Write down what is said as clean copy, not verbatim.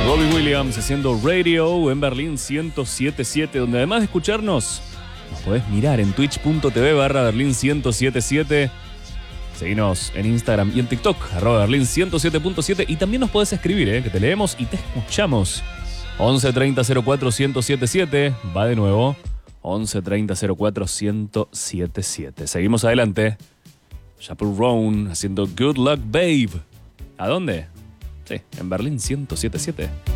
Robbie Williams haciendo radio en Berlín 107.7, donde además de escucharnos, nos podés mirar en twitch.tv/Berlín 107.7. Seguinos en Instagram y en TikTok, @Berlín 107.7. Y también nos podés escribir, que te leemos y te escuchamos. 11 30 04 1077. Va de nuevo. 11 30 04 1077. Seguimos adelante. Chappell Roan haciendo Good Luck Babe. ¿A dónde? Sí, en Berlín 107.7.